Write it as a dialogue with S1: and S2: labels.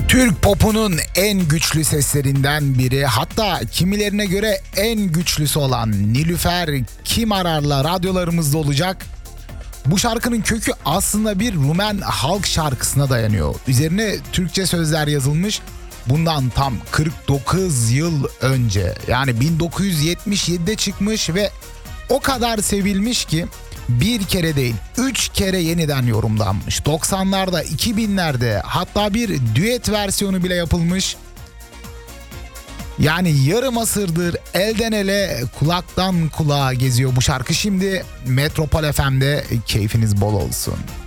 S1: Türk popunun en güçlü seslerinden biri, hatta kimilerine göre en güçlüsü olan Nilüfer Kim Arar'la radyolarımızda olacak. Bu şarkının kökü aslında bir Rumen halk şarkısına dayanıyor. Üzerine Türkçe sözler yazılmış. Bundan tam 49 yıl önce, yani 1977'de çıkmış ve o kadar sevilmiş ki bir kere değil 3 kere yeniden yorumlanmış. 90'larda, 2000'lerde hatta bir düet versiyonu bile yapılmış. Yani yarım asırdır elden ele, kulaktan kulağa geziyor bu şarkı. Şimdi Metropol FM'de keyfiniz bol olsun.